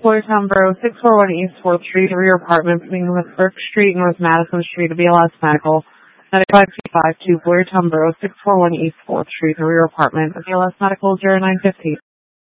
Floydtown Borough, 641 East 4th Street, the rear apartment between Burke Street and North Madison Street, BLS Medical. 9552 Floydtown Borough, 641 East 4th Street, the rear apartment, BLS Medical 0950.